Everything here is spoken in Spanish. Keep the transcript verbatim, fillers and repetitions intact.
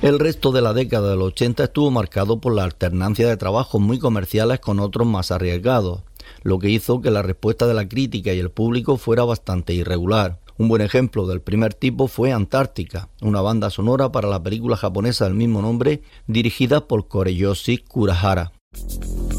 El resto de la década de los ochenta estuvo marcado por la alternancia de trabajos muy comerciales con otros más arriesgados, lo que hizo que la respuesta de la crítica y el público fuera bastante irregular. Un buen ejemplo del primer tipo fue Antártica, una banda sonora para la película japonesa del mismo nombre, dirigida por Koreyoshi Kurahara.